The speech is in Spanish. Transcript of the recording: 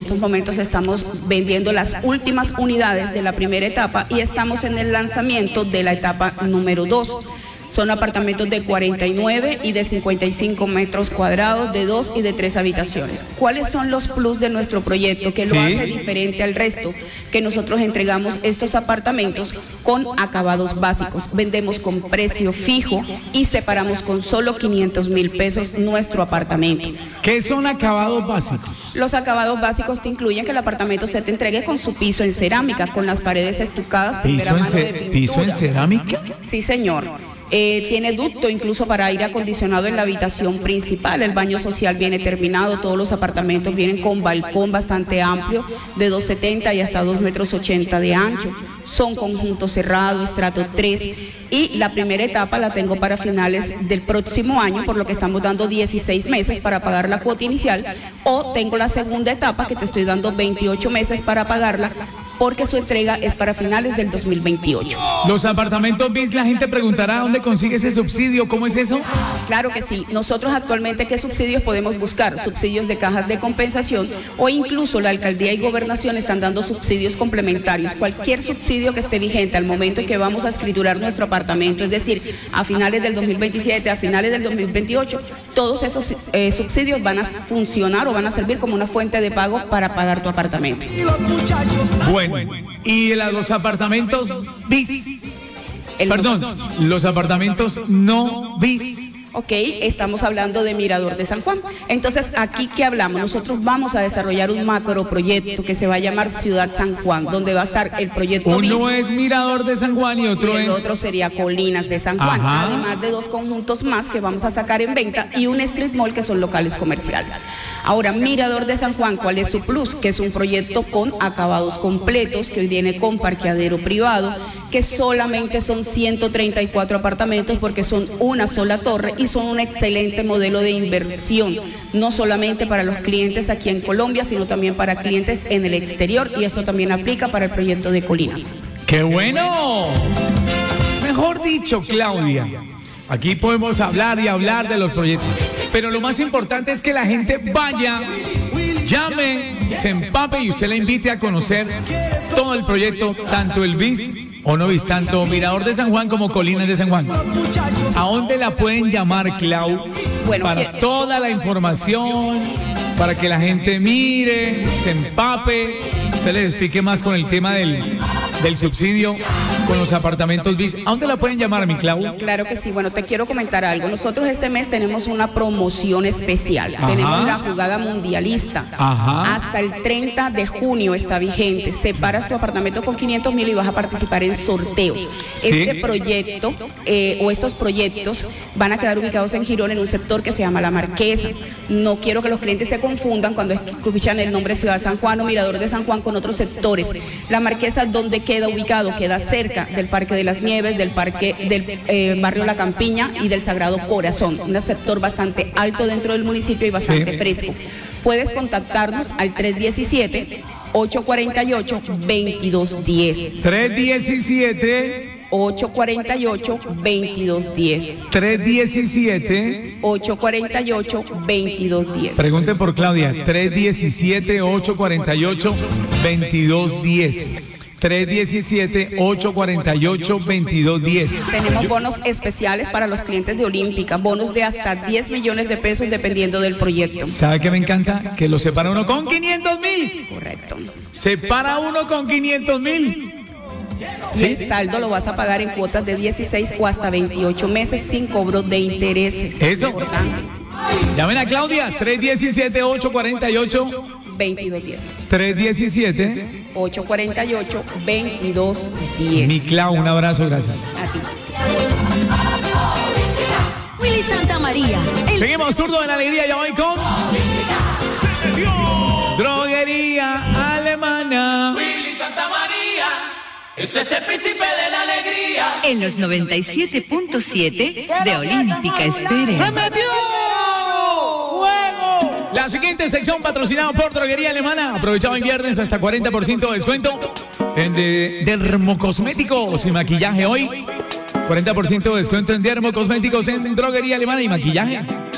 estos momentos estamos vendiendo las últimas unidades de la primera etapa y estamos en el lanzamiento de la etapa número 2. Son apartamentos de 49 y de 55 metros cuadrados, de 2 y de 3 habitaciones. ¿Cuáles son los plus de nuestro proyecto que lo hace diferente al resto? Que nosotros entregamos estos apartamentos con acabados básicos. Vendemos con precio fijo y separamos con solo 500,000 pesos nuestro apartamento. ¿Qué son acabados básicos? Los acabados básicos te incluyen que el apartamento se te entregue con su piso en cerámica, con las paredes estucadas, primera mano de pintura. ¿Piso en cerámica? Sí, señor. Tiene ducto incluso para aire acondicionado en la habitación principal. El baño social viene terminado. Todos los apartamentos vienen con balcón bastante amplio de 2,70 y hasta 2,80 m de ancho. Son conjuntos cerrados, estrato 3, y la primera etapa la tengo para finales del próximo año, por lo que estamos dando 16 meses para pagar la cuota inicial, o tengo la segunda etapa que te estoy dando 28 meses para pagarla, porque su entrega es para finales del 2028. Los apartamentos BIS, la gente preguntará dónde consigue ese subsidio, ¿cómo es eso? Claro que sí. Nosotros actualmente, ¿qué subsidios podemos buscar? Subsidios de cajas de compensación, o incluso la alcaldía y gobernación están dando subsidios complementarios. Cualquier subsidio que esté vigente al momento en que vamos a escriturar nuestro apartamento, es decir, a finales del 2027, a finales del 2028, todos esos subsidios van a funcionar o van a servir como una fuente de pago para pagar tu apartamento. Bueno, y los apartamentos BIS, los apartamentos no BIS. Ok, estamos hablando de Mirador de San Juan. Entonces, ¿aquí qué hablamos? Nosotros vamos a desarrollar un macroproyecto que se va a llamar Ciudad San Juan, donde va a estar el proyecto Uno es Mirador de San Juan y otro el otro sería Colinas de San Juan. Ajá. Además de 2 conjuntos más que vamos a sacar en venta y un street mall que son locales comerciales. Ahora, Mirador de San Juan, ¿cuál es su plus? Que es un proyecto con acabados completos, que viene con parqueadero privado, que solamente son 134 apartamentos porque son una sola torre y son un excelente modelo de inversión, no solamente para los clientes aquí en Colombia, sino también para clientes en el exterior, y esto también aplica para el proyecto de Colinas. ¡Qué bueno! Mejor dicho, Claudia, aquí podemos hablar y hablar de los proyectos, pero lo más importante es que la gente vaya, llame, se empape y usted la invite a conocer todo el proyecto, tanto el BIS o no BIS, tanto Mirador de San Juan como Colinas de San Juan. ¿A dónde la pueden llamar, Clau? Bueno, para toda la información, para que la gente mire, se empape, usted les explique más con el tema del subsidio con los apartamentos BIS. ¿A dónde la pueden llamar, mi Clau? Claro que sí. Bueno, te quiero comentar algo. Nosotros este mes tenemos una promoción especial. Ajá. Tenemos la jugada mundialista. Ajá. Hasta el 30 de junio está vigente. Separas tu apartamento con 500,000 y vas a participar en sorteos. ¿Sí? Este proyecto o estos proyectos van a quedar ubicados en Girón, en un sector que se llama La Marquesa. No quiero que los clientes se confundan cuando escuchan el nombre Ciudad San Juan o Mirador de San Juan con otros sectores. La Marquesa, ¿dónde queda ubicado? Queda cerca del Parque de las Nieves, del parque del barrio La Campiña y del Sagrado Corazón, un sector bastante alto dentro del municipio y bastante fresco. Puedes contactarnos al 317-848-2210. 317-848-2210. 317-848-2210. Pregunten por Claudia. 317-848-2210. 317-848-2210. Tenemos bonos especiales para los clientes de Olímpica, bonos de hasta 10 millones de pesos dependiendo del proyecto. ¿Sabe qué me encanta? Que lo separa uno con 500,000. Correcto. Separa uno con 500,000. Y el saldo lo vas a pagar en cuotas de 16 o hasta 28 meses sin cobro de intereses. Eso. Llamen a Claudia, 317-848-2210. 317-848-2210. Mi Clau, un abrazo, gracias. A ti. Willy Santa María. Seguimos, turno de la alegría, ya voy con Droguería Alemana. Willy Santa María, ese es el príncipe de la alegría. En los 97.7 de Olímpica Estéreo. ¡Se metió! La siguiente sección patrocinada por Droguería Alemana. Aprovechado en viernes hasta 40% de descuento en dermocosméticos y maquillaje hoy. 40% de descuento en dermocosméticos en Droguería Alemana y maquillaje.